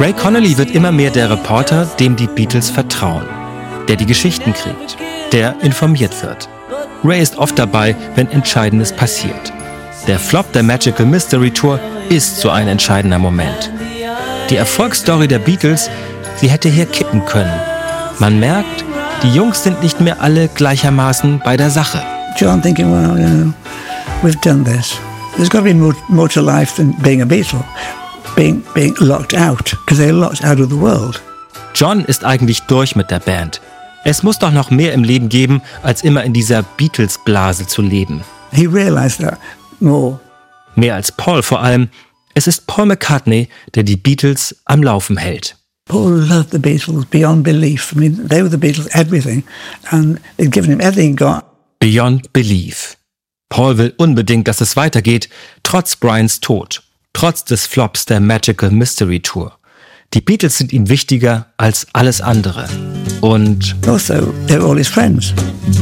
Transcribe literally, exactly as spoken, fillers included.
Ray Connolly wird immer mehr der Reporter, dem die Beatles vertrauen, der die Geschichten kriegt, der informiert wird. Ray ist oft dabei, wenn Entscheidendes passiert. Der Flop der Magical Mystery Tour ist so ein entscheidender Moment. Die Erfolgsstory der Beatles, sie hätte hier kippen können. Man merkt, die Jungs sind nicht mehr alle gleichermaßen bei der Sache. John thinking, well, you know, we've done this. There's got to be more, more to life than being a Beatle. Being, being locked out, because they're locked out of the world. John ist eigentlich durch mit der Band. Es muss doch noch mehr im Leben geben, als immer in dieser Beatles-Blase zu leben. He realized that more. Mehr als Paul vor allem. Es ist Paul McCartney, der die Beatles am Laufen hält. Paul loved the Beatles beyond belief. I mean, they were the Beatles, everything. And they'd given him everything he got. Beyond belief. Paul will unbedingt, dass es weitergeht, trotz Brians Tod. Trotz des Flops der Magical Mystery Tour. Die Beatles sind ihm wichtiger als alles andere. Und also, they were all his friends.